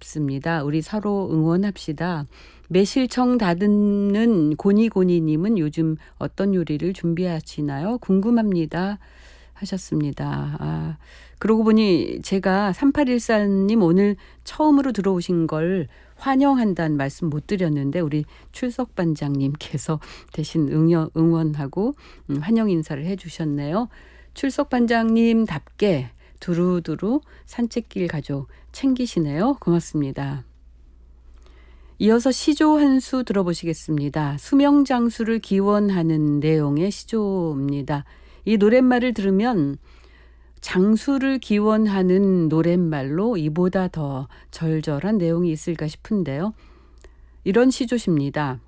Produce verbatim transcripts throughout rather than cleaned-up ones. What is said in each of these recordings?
없습니다. 우리 서로 응원합시다. 매실청 다듬는 고니고니님은 요즘 어떤 요리를 준비하시나요? 궁금합니다. 하셨습니다. 아, 그러고 보니 제가 삼팔일사님 오늘 처음으로 들어오신 걸 환영한다는 말씀 못 드렸는데 우리 출석반장님께서 대신 응여, 응원하고 음, 환영 인사를 해주셨네요. 출석반장님답게 두루두루 산책길 가족 챙기시네요. 고맙습니다. 이어서 시조 한 수 들어보시겠습니다. 수명장수를 기원하는 내용의 시조입니다. 이 노랫말을 들으면 장수를 기원하는 노랫말로 이보다 더 절절한 내용이 있을까 싶은데요. 이런 시조십니다.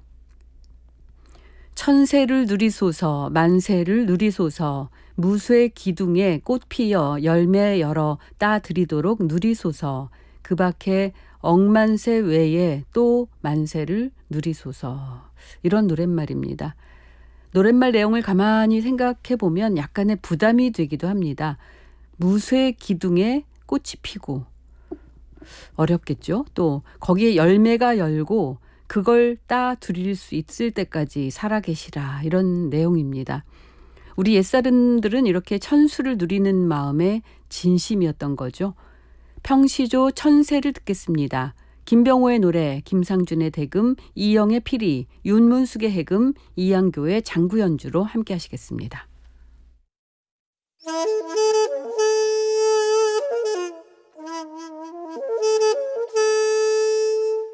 천세를 누리소서 만세를 누리소서 무쇠 기둥에 꽃 피어 열매 열어 따드리도록 누리소서 그 밖에 억만세 외에 또 만세를 누리소서. 이런 노랫말입니다. 노랫말 내용을 가만히 생각해 보면 약간의 부담이 되기도 합니다. 무쇠 기둥에 꽃이 피고 어렵겠죠. 또 거기에 열매가 열고 그걸 따 드릴 수 있을 때까지 살아계시라 이런 내용입니다. 우리 옛사람들은 이렇게 천수를 누리는 마음에 진심이었던 거죠. 평시조 천세를 듣겠습니다. 김병호의 노래, 김상준의 대금, 이영의 피리, 윤문숙의 해금, 이양교의 장구연주로 함께 하시겠습니다.